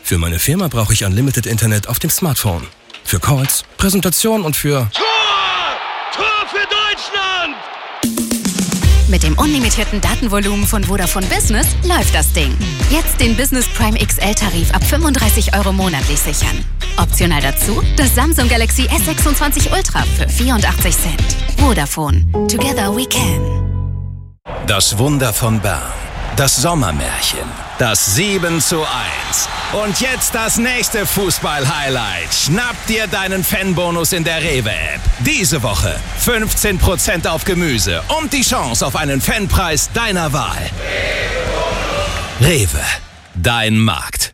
Für meine Firma brauche ich Unlimited Internet auf dem Smartphone. Für Calls, Präsentationen und für... Tor für Deutschland! Mit dem unlimitierten Datenvolumen von Vodafone Business läuft das Ding. Jetzt den Business Prime XL-Tarif ab 35 € monatlich sichern. Optional dazu das Samsung Galaxy S26 Ultra für 84 Cent. Vodafone. Together we can. Das Wunder von Bern. Das Sommermärchen. Das 7:1. Und jetzt das nächste Fußball-Highlight. Schnapp dir deinen Fanbonus in der Rewe-App. Diese Woche 15% auf Gemüse und die Chance auf einen Fanpreis deiner Wahl. Rewe, dein Markt.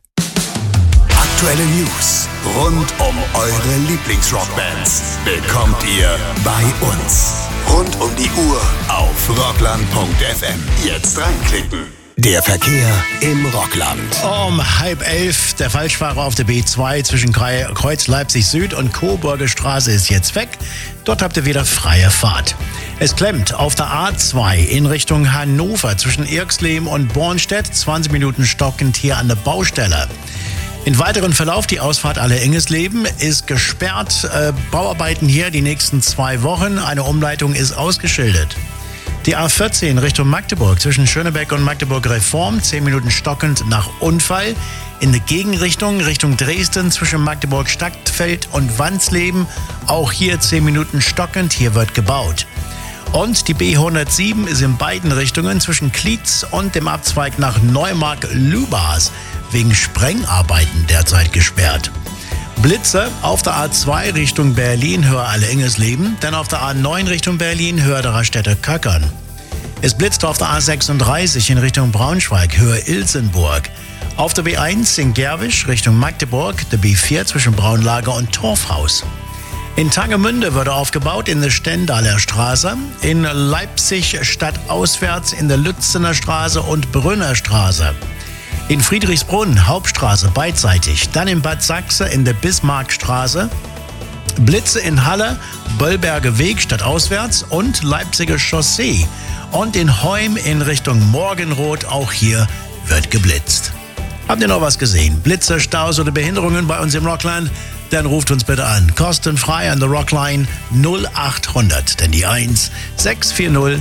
Aktuelle News rund um eure Lieblingsrockbands bekommt ihr bei uns. Rund um die Uhr auf rockland.fm. Jetzt reinklicken. Der Verkehr im Rockland. Um 10:30 der Falschfahrer auf der B2 zwischen Kreuz Leipzig Süd und Coburger Straße ist jetzt weg. Dort habt ihr wieder freie Fahrt. Es klemmt auf der A2 in Richtung Hannover zwischen Irxleben und Bornstedt. 20 Minuten stockend hier an der Baustelle. In weiteren Verlauf die Ausfahrt Alle-Engesleben ist gesperrt. Bauarbeiten hier die nächsten 2 Wochen. Eine Umleitung ist ausgeschildert. Die A14 Richtung Magdeburg zwischen Schönebeck und Magdeburg Reform, 10 Minuten stockend nach Unfall. In der Gegenrichtung Richtung Dresden zwischen Magdeburg Stadtfeld und Wansleben, auch hier 10 Minuten stockend, hier wird gebaut. Und die B107 ist in beiden Richtungen zwischen Klietz und dem Abzweig nach Neumark-Lübars wegen Sprengarbeiten derzeit gesperrt. Blitze auf der A2 Richtung Berlin, Höhe Alle-Engesleben, dann auf der A9 Richtung Berlin, Höhe der Raststätter Köckern. Es blitzt auf der A36 in Richtung Braunschweig, Höhe Ilsenburg. Auf der B1 in Gerwisch Richtung Magdeburg, der B4 zwischen Braunlager und Torfhaus. In Tangemünde wurde aufgebaut in der Stendaler Straße, in Leipzig stadtauswärts in der Lützener Straße und Brünner Straße. In Friedrichsbrunn, Hauptstraße, beidseitig. Dann in Bad Sachse in der Bismarckstraße. Blitze in Halle, Böllberger Weg stadtauswärts und Leipziger Chaussee. Und in Heum in Richtung Morgenrot, auch hier wird geblitzt. Habt ihr noch was gesehen? Blitze, Staus oder Behinderungen bei uns im Rockland? Dann ruft uns bitte an. Kostenfrei an der Rockline 0800. Denn die 1 640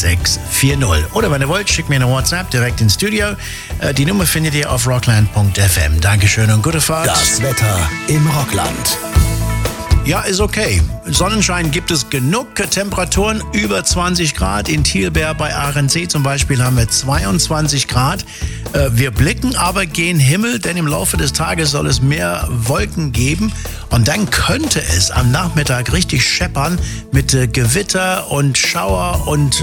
640. Oder wenn ihr wollt, schickt mir eine WhatsApp direkt ins Studio. Die Nummer findet ihr auf rockland.fm. Dankeschön und gute Fahrt. Das Wetter im Rockland. Ja, ist okay. Sonnenschein gibt es genug. Temperaturen über 20 Grad. In Thielberg bei Ahrensee zum Beispiel haben wir 22 Grad. Wir blicken aber gen Himmel, denn im Laufe des Tages soll es mehr Wolken geben. Und dann könnte es am Nachmittag richtig scheppern mit Gewitter und Schauer und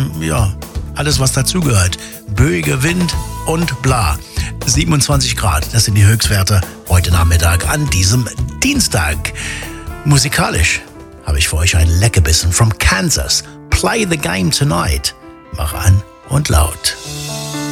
alles, was dazugehört. Böiger Wind und bla. 27 Grad, das sind die Höchstwerte heute Nachmittag an diesem Dienstag. Musikalisch habe ich für euch ein Leckerbissen from Kansas. Play the game tonight. Mach an und laut.